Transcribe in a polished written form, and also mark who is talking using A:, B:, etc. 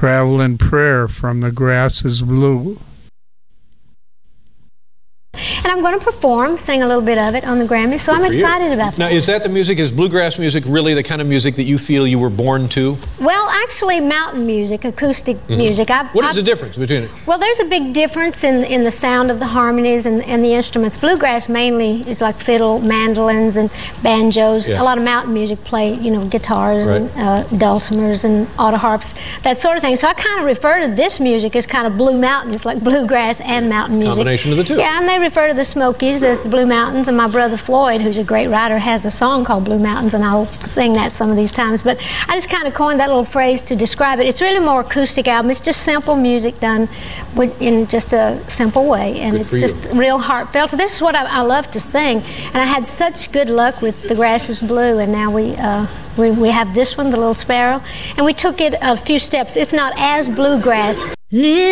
A: Travel in Prayer from The Grass is Blue.
B: And I'm going to perform, sing a little bit of it on the Grammy, so I'm excited about that.
C: Now, is that the music, is bluegrass music really the kind of music that you feel you were born to?
B: Well, actually, mountain music, acoustic music.
C: What is the difference between it?
B: Well, there's a big difference in the sound of the harmonies and the instruments. Bluegrass mainly is like fiddle, mandolins, and banjos.
C: Yeah.
B: A lot of mountain music play, you know, guitars
C: Right.
B: and dulcimers and auto harps, that sort of thing. So I kind of refer to this music as kind of Blue Mountain. It's like bluegrass and mountain music.
C: Combination of the two.
B: Yeah, and they refer to the Smokies as the Blue Mountains, and my brother Floyd, who's a great writer, has a song called Blue Mountains, and I'll sing that some of these times. But I just kind of coined that little phrase to describe it. It's really more acoustic album. It's just simple music done in just a simple way, and it's just real heartfelt. So this is what I love to sing, and I had such good luck with The Grass is Blue, and now we have this one, The Little Sparrow, and we took it a few steps. It's not as bluegrass.